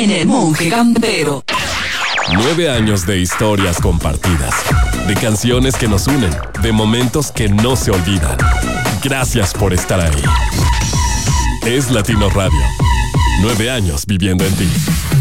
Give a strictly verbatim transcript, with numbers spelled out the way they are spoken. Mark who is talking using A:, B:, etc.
A: en El Monje Campero.
B: Nueve años de historias compartidas, de canciones que nos unen, de momentos que no se olvidan. Gracias por estar ahí. Es Latino Radio. Nueve años viviendo en ti.